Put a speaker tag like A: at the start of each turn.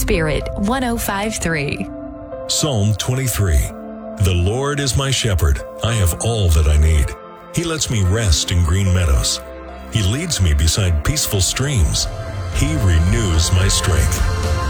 A: Spirit 105.3.
B: Psalm 23. The Lord is my shepherd. I have all that I need. He lets me rest in green meadows. He leads me beside peaceful streams. He renews my strength.